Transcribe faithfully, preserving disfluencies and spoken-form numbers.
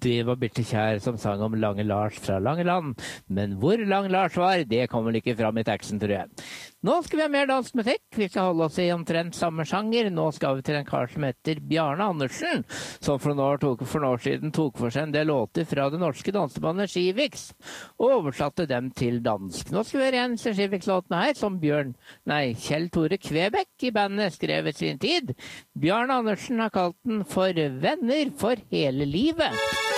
Det var Birte Kjær som sang om Lange Lars fra Langeland. Men hvor Lang Lars var, det kommer vel ikke fram i teksten, tror jeg. Nå skal vi ha mer dansk musikk. Vi skal holde oss i omtrent samme sjanger. Nå skal vi til en kar som heter Bjarne Andersen, som for noen år, tok, for noen år siden tok for seg en del låter fra det norske dansebandet Skivix, og oversatte dem til dansk. Nå skal vi høre en av Skivix-låtene her, som Bjørn, nei, Kjell Tore Kvebekk i bandet skrev i sin tid. Bjarne Andersen har kalt den for Venner for hele livet.